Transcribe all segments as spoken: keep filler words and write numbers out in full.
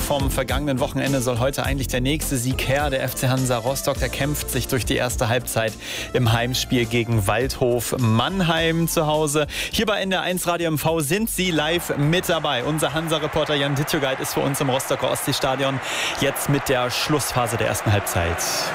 vom vergangenen Wochenende soll heute eigentlich der nächste Sieg her. Der F C Hansa Rostock, der kämpft sich durch die erste Halbzeit im Heimspiel gegen Waldhof Mannheim zu Hause. Hier bei N D R eins Radio M V sind Sie live mit dabei. Unser Hansa-Reporter Jan Dittjogait ist für uns im Rostocker Ostseestadion jetzt mit der Schlussphase der ersten Halbzeit.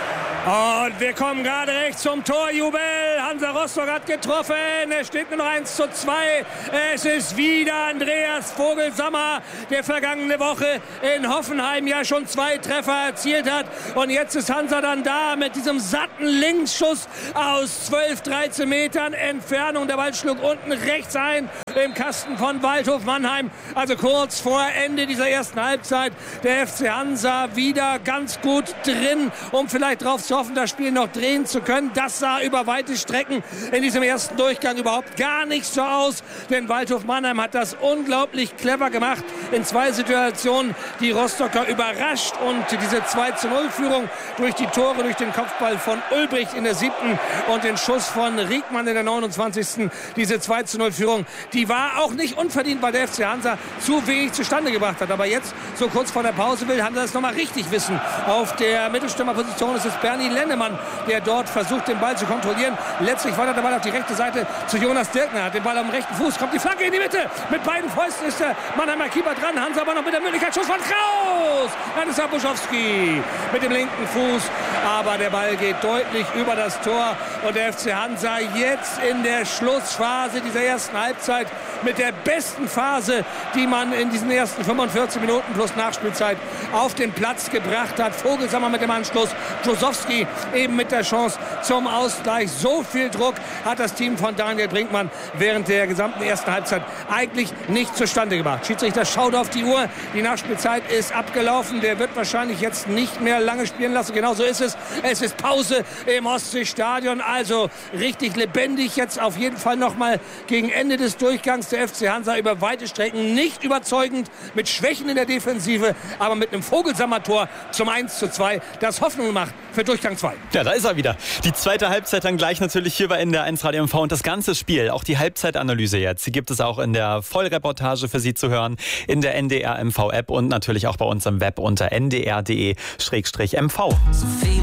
Und wir kommen gerade recht zum Torjubel. Hansa Rostock hat getroffen. Es steht nur noch eins zu zwei. Es ist wieder Andreas Vogelsammer, der vergangene Woche in Hoffenheim ja schon zwei Treffer erzielt hat. Und jetzt ist Hansa dann da mit diesem satten Linksschuss aus zwölf, dreizehn Metern Entfernung. Der Ball schlug unten rechts ein im Kasten von Waldhof Mannheim. Also kurz vor Ende dieser ersten Halbzeit. Der F C Hansa wieder ganz gut drin, um vielleicht drauf zu hoffen, das Spiel noch drehen zu können. Das sah über weite Strecken in diesem ersten Durchgang überhaupt gar nicht so aus, denn Waldhof Mannheim hat das unglaublich clever gemacht. In zwei Situationen die Rostocker überrascht und diese zwei zu null Führung durch die Tore, durch den Kopfball von Ulbricht in der siebten und den Schuss von Riekmann in der neunundzwanzigsten Diese zwei zu null Führung, die war auch nicht unverdient, weil der F C Hansa zu wenig zustande gebracht hat. Aber jetzt, so kurz vor der Pause, will Hansa das nochmal richtig wissen. Auf der Mittelstürmerposition ist es Bernie Lennemann, der dort versucht, den Ball zu kontrollieren. Letztlich wandert der Ball auf die rechte Seite zu Jonas Dirkner. Hat den Ball am rechten Fuß, kommt die Flanke in die Mitte. Mit beiden Fäusten ist der Mannheimer Keeper dran. Hansa aber noch mit der Möglichkeit. Schuss von Kraus. Dann ist Buschowski mit dem linken Fuß. Aber der Ball geht deutlich über das Tor. Und der F C Hansa jetzt in der Schlussphase dieser ersten Halbzeit mit der besten Phase, die man in diesen ersten fünfundvierzig Minuten plus Nachspielzeit auf den Platz gebracht hat. Vogelsammer mit dem Anschluss. Klosowski eben mit der Chance zum Ausgleich. So viel Druck hat das Team von Daniel Brinkmann während der gesamten ersten Halbzeit eigentlich nicht zustande gebracht. Schiedsrichter schaut auf die Uhr. Die Nachspielzeit ist abgelaufen. Der wird wahrscheinlich jetzt nicht mehr lange spielen lassen. Genau so ist es. Es ist Pause im Ostseestadion. Also richtig lebendig jetzt auf jeden Fall nochmal gegen Ende des Durchgangs. Der F C Hansa über weite Strecken nicht überzeugend, mit Schwächen in der Defensive, aber mit einem Vogelsammer-Tor zum eins zu zwei, das Hoffnung macht für Durchgang zwei. Ja, da ist er wieder. Die zweite Halbzeit dann gleich natürlich hier bei N D R eins Radio M V und das ganze Spiel, auch die Halbzeitanalyse jetzt, die gibt es auch in der Vollreportage für Sie zu hören, in der N D R M V App und natürlich auch bei uns im Web unter n d r punkt d e slash m v.